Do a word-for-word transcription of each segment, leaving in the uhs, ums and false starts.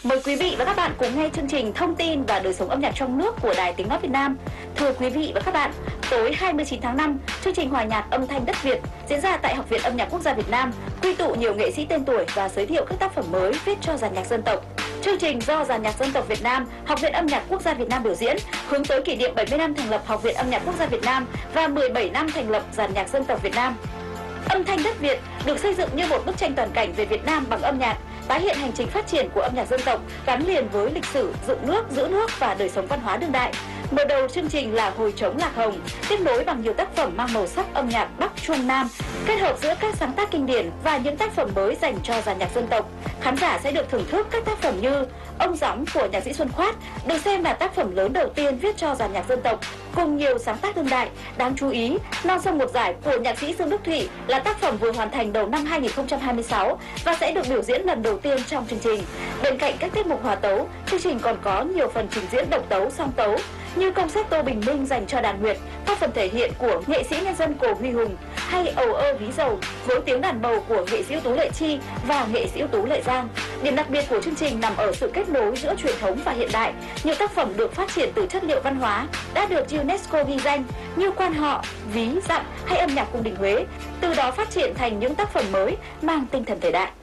Mời quý vị và các bạn cùng nghe chương trình Thông tin và đời sống âm nhạc trong nước của Đài Tiếng nói Việt Nam. Thưa quý vị và các bạn, tối hai mươi chín tháng năm, chương trình hòa nhạc âm thanh đất Việt diễn ra tại Học viện Âm nhạc Quốc gia Việt Nam, quy tụ nhiều nghệ sĩ tên tuổi và giới thiệu các tác phẩm mới viết cho dàn nhạc dân tộc. Chương trình do dàn nhạc dân tộc Việt Nam, Học viện Âm nhạc Quốc gia Việt Nam biểu diễn, hướng tới kỷ niệm bảy mươi năm thành lập Học viện Âm nhạc Quốc gia Việt Nam và mười bảy năm thành lập dàn nhạc dân tộc Việt Nam. Âm thanh đất Việt được xây dựng như một bức tranh toàn cảnh về Việt Nam bằng âm nhạc, tái hiện hành trình phát triển của âm nhạc dân tộc gắn liền với lịch sử, dựng nước, giữ nước và đời sống văn hóa đương đại. Mở đầu chương trình là Hồi trống lạc hồng, tiếp nối bằng nhiều tác phẩm mang màu sắc âm nhạc Bắc Trung Nam, kết hợp giữa các sáng tác kinh điển và những tác phẩm mới dành cho dàn nhạc dân tộc. Khán giả sẽ được thưởng thức các tác phẩm như Ông Gióng của nhạc sĩ Xuân Khoát, được xem là tác phẩm lớn đầu tiên viết cho dàn nhạc dân tộc, cùng nhiều sáng tác đương đại. Đáng chú ý, Non sông một dải của nhạc sĩ Dương Đức Thụy là tác phẩm vừa hoàn thành đầu năm hai nghìn không trăm hai mươi sáu và sẽ được biểu diễn lần đầu tiên trong chương trình. Bên cạnh các tiết mục hòa tấu, chương trình còn có nhiều phần trình diễn độc tấu, song tấu như Concerto Bình Minh dành cho đàn nguyệt, tác phẩm thể hiện của nghệ sĩ nhân dân Cổ Huy Hùng, hay Ầu ơ ví dầu với tiếng đàn bầu của nghệ sĩ ưu tú Lệ Chi và nghệ sĩ ưu tú Lệ Giang. Điểm đặc biệt của chương trình nằm ở sự kết nối giữa truyền thống và hiện đại. Nhiều tác phẩm được phát triển từ chất liệu văn hóa đã được UNESCO ghi danh như quan họ, ví, dặm hay âm nhạc cung đình Huế, từ đó phát triển thành những tác phẩm mới mang tinh thần thời đại.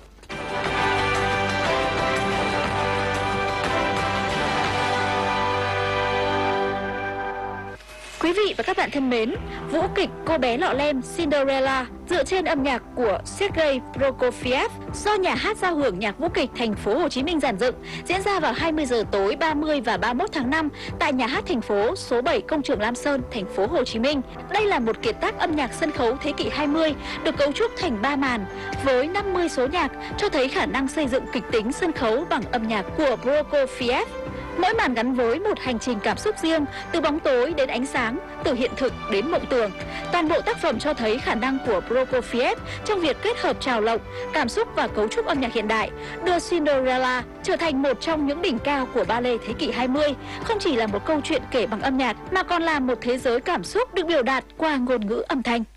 Quý vị và các bạn thân mến, vũ kịch Cô bé lọ lem Cinderella dựa trên âm nhạc của Sergei Prokofiev do nhà hát giao hưởng nhạc vũ kịch thành phố Hồ Chí Minh dàn dựng diễn ra vào hai mươi giờ tối ba mươi và ba mươi mốt tháng năm tại nhà hát thành phố số bảy Công trường Lam Sơn, thành phố Hồ Chí Minh. Đây là một kiệt tác âm nhạc sân khấu thế kỷ hai mươi được cấu trúc thành ba màn với năm mươi số nhạc, cho thấy khả năng xây dựng kịch tính sân khấu bằng âm nhạc của Prokofiev. Mỗi màn gắn với một hành trình cảm xúc riêng, từ bóng tối đến ánh sáng, từ hiện thực đến mộng tưởng. Toàn bộ tác phẩm cho thấy khả năng của Prokofiev trong việc kết hợp trào lộng, cảm xúc và cấu trúc âm nhạc hiện đại, đưa Cinderella trở thành một trong những đỉnh cao của ballet thế kỷ hai mươi. Không chỉ là một câu chuyện kể bằng âm nhạc, mà còn là một thế giới cảm xúc được biểu đạt qua ngôn ngữ âm thanh.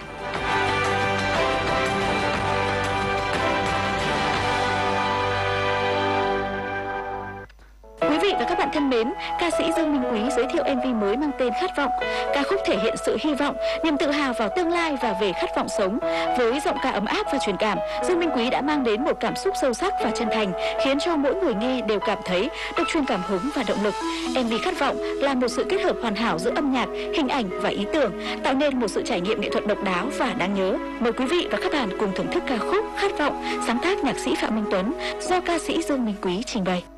Quý vị và các bạn thân mến, ca sĩ Dương Minh Quý giới thiệu em vê mới mang tên Khát vọng. Ca khúc thể hiện sự hy vọng, niềm tự hào vào tương lai và về khát vọng sống. Với giọng ca ấm áp và truyền cảm, Dương Minh Quý đã mang đến một cảm xúc sâu sắc và chân thành, khiến cho mỗi người nghe đều cảm thấy được truyền cảm hứng và động lực. em vê Khát vọng là một sự kết hợp hoàn hảo giữa âm nhạc, hình ảnh và ý tưởng, tạo nên một sự trải nghiệm nghệ thuật độc đáo và đáng nhớ. Mời quý vị và các bạn cùng thưởng thức ca khúc Khát vọng, sáng tác nhạc sĩ Phạm Minh Tuấn do ca sĩ Dương Minh Quý trình bày.